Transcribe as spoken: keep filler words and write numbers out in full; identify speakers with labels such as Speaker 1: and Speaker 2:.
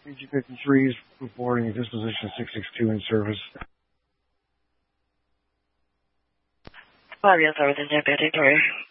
Speaker 1: P G fifty-three is reporting disposition six six two in service.
Speaker 2: Five yes, everything, Deputy three.